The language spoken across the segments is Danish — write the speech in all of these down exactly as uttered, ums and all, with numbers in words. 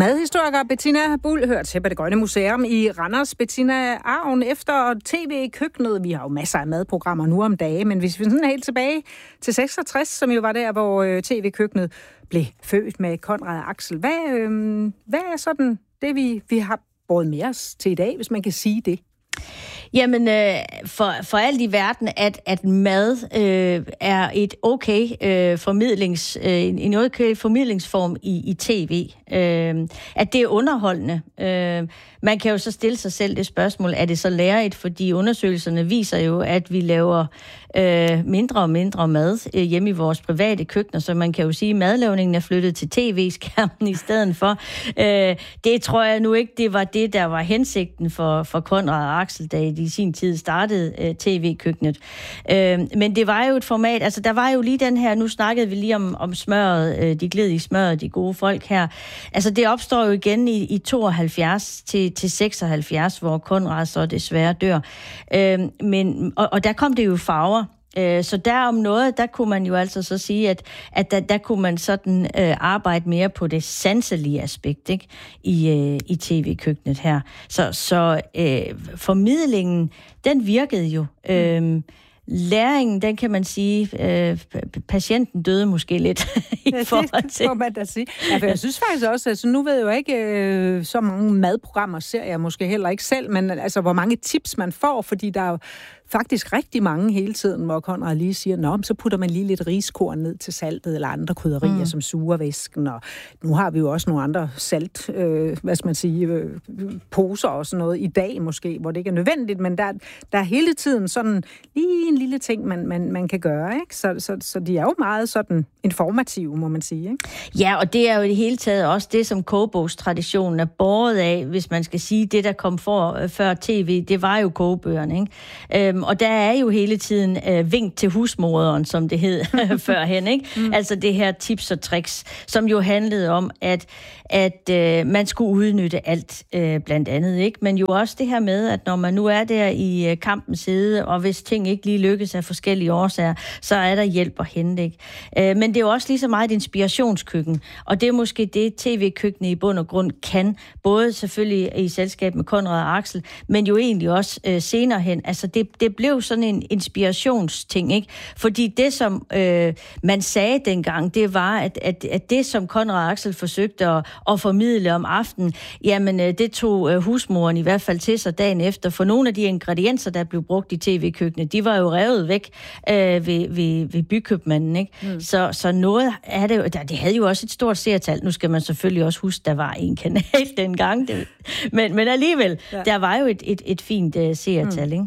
Madhistoriker Bettina Buhl hører til på Det Grønne Museum i Randers. Bettina, arven efter tv-køkkenet. Vi har jo masser af madprogrammer nu om dagen, men hvis vi sådan helt tilbage til seksogtres, som jo var der, hvor tv-køkkenet blev født med Conrad og Axel. Hvad, øh, hvad er sådan det, vi, vi har båret med os til i dag, hvis man kan sige det? Jamen, øh, for, for alt i verden, at, at mad øh, er et okay øh, formidlings, øh, en okay formidlingsform i, i tv. Øh, at det er underholdende. Øh, man kan jo så stille sig selv det spørgsmål, er det så lærerigt? Fordi undersøgelserne viser jo, at vi laver øh, mindre og mindre mad øh, hjemme i vores private køkkener, så man kan jo sige, at madlavningen er flyttet til tv-skærmen i stedet for. Øh, det tror jeg nu ikke, det var det, der var hensigten for, for Conrad og Axel, da de i sin tid startede øh, tv-køkkenet. Øh, men det var jo et format, altså der var jo lige den her, nu snakkede vi lige om, om smøret, øh, de gled i smøret, de gode folk her. Altså det opstår jo igen i, i tooghalvfjerds til, til seksoghalvfjerds, hvor Conrad så desværre dør. Øh, men, og, og der kom det jo farver. Så der om noget, der kunne man jo altså så sige, at, at der, der kunne man sådan øh, arbejde mere på det sanselige aspekt, ikke? I, øh, i tv-køkkenet her. Så, så øh, formidlingen, den virkede jo. Øh, Læringen, den kan man sige, øh, patienten døde måske lidt i ja, forhold til. Det må man da sige. Ja, for jeg synes faktisk også, altså nu ved jeg jo ikke, øh, så mange madprogrammer ser jeg måske heller ikke selv, men altså hvor mange tips man får, fordi der er jo faktisk rigtig mange hele tiden, hvor Conrad lige siger, nå, så putter man lige lidt riskorn ned til saltet, eller andre krydderier, mm. som suger væsken, og nu har vi jo også nogle andre salt, øh, hvad skal man sige, øh, poser og sådan noget i dag måske, hvor det ikke er nødvendigt, men der, der er hele tiden sådan lige en lille ting, man, man, man kan gøre, ikke? Så, så, så de er jo meget sådan informative, må man sige, ikke? Ja, og det er jo i det hele taget også det, som kogebogstraditionen er båret af, hvis man skal sige, det der kom for, før tv, det var jo kogebøgerne, ikke? Øhm, og der er jo hele tiden øh, vink til husmoderen, som det hed førhen, ikke? Mm. Altså det her tips og tricks, som jo handlede om, at, at øh, man skulle udnytte alt, øh, blandt andet, ikke? Men jo også det her med, at når man nu er der i øh, kampens side, og hvis ting ikke lige lykkes af forskellige årsager, så er der hjælp at hente, ikke? Øh, men det er jo også lige så meget et inspirationskøkken, og det er måske det, tv-køkkenet i bund og grund kan, både selvfølgelig i selskab med Conrad og Axel, men jo egentlig også øh, senere hen. Altså det, det blev sådan en inspirationsting, ikke? Fordi det, som øh, man sagde dengang, det var, at, at, at det, som Conrad og Axel forsøgte at, at formidle om aftenen, jamen øh, det tog øh, husmoren i hvert fald til sig dagen efter, for nogle af de ingredienser, der blev brugt i tv-køkkenet, de var jo revet væk øh, ved, ved, ved bykøbmanden, ikke? Mm. Så, så noget er det jo, det havde jo også et stort seertal. Nu skal man selvfølgelig også huske, der var en kanal dengang, det, men, men alligevel, ja. Der var jo et, et, et fint uh, seertal, mm. ikke?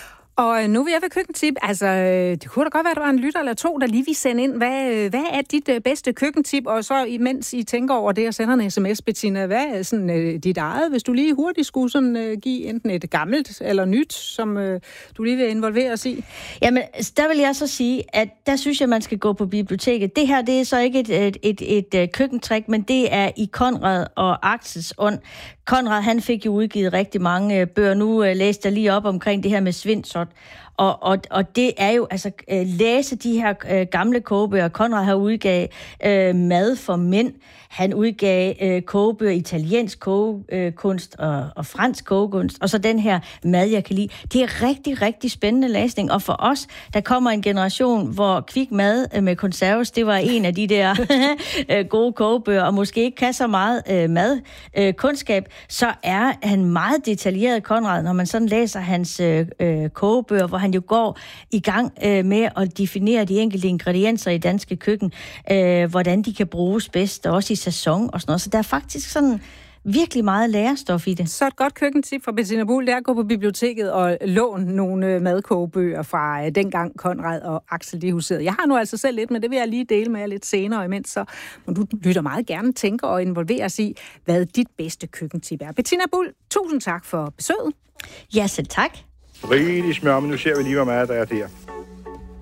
Og nu vil jeg ved køkkentip. Altså, det kunne da godt være, at der var en lytter eller to, der lige vil sende ind. Hvad, hvad er dit bedste køkkentip? Og så imens I tænker over det og sender en sms, Bettina, hvad er sådan, uh, dit eget, hvis du lige hurtigt skulle sådan, uh, give enten et gammelt eller nyt, som uh, du lige vil involvere os i? Jamen, der vil jeg så sige, at der synes jeg, man skal gå på biblioteket. Det her, det er så ikke et, et, et, et, et køkkentrik, men det er i Conrad og Axels ånd. Conrad, han fik jo udgivet rigtig mange bøger. Nu uh, læste jeg lige op omkring det her med Svindsot. Og, og, og det er jo, altså, uh, læse de her uh, gamle kogebøger. Conrad har udgavet uh, Mad for mænd. Han udgav uh, kogebøger, italiensk kogekunst uh, og, og fransk kogekunst. Og så den her Mad, jeg kan lide. Det er rigtig, rigtig spændende læsning. Og for os, der kommer en generation, hvor kvik mad med konserves, det var en af de der gode kogebøger, og måske ikke kan så meget uh, madkundskab, uh, så er han meget detaljeret, Conrad, når man sådan læser hans uh, kogebøger, hvor han jo går i gang øh, med at definere de enkelte ingredienser i danske køkken, øh, hvordan de kan bruges bedst, og også i sæson og sådan noget. Så der er faktisk sådan virkelig meget lærestof i det. Så et godt køkkentip fra Bettina Buhl, det er at gå på biblioteket og låne nogle madkogebøger fra øh, dengang Conrad og Axel de huserede. Jeg har nu altså selv lidt, men det vil jeg lige dele med jer lidt senere, imens så må du lytter meget gerne tænke og involvere os i, hvad dit bedste køkkentip er. Bettina Buhl, tusind tak for besøget. Ja, selv tak. Rigtig smør, men nu ser vi lige, hvor meget der er der.